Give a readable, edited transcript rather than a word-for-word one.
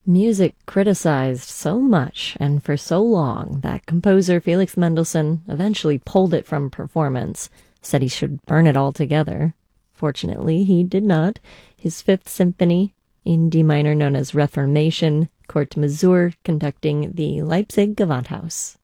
Music criticized so much and for so long that composer Felix Mendelssohn eventually pulled it from performance, said he should burn it all together. Fortunately, he did not. His Fifth Symphony, in D minor known as Reformation, Kurt Masur conducting the Leipzig Gewandhaus.